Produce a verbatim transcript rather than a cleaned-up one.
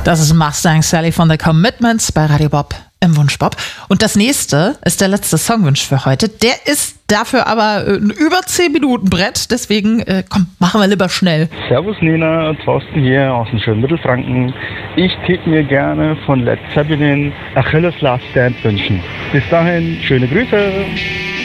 Das ist Mustang Sally von The Commitments bei Radio Bob im Wunschbob. Und das nächste ist der letzte Songwunsch für heute. Der ist dafür aber ein über zehn Minuten Brett. Deswegen, äh, komm, machen wir lieber schnell. Servus Nina, Thorsten hier aus dem schönen Mittelfranken. Ich täte mir gerne von Led Zeppelin Achilles Last Stand wünschen. Bis dahin, schöne Grüße.